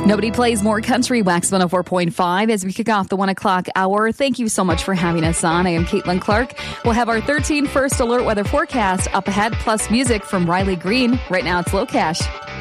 Nobody plays more country. Wax 104.5 as we kick off the 1 o'clock hour. Thank you so much for having us on. I am Caitlin Clark. We'll have our 13 first alert weather forecast up ahead, plus music from Riley Green. Right now it's Low Cash.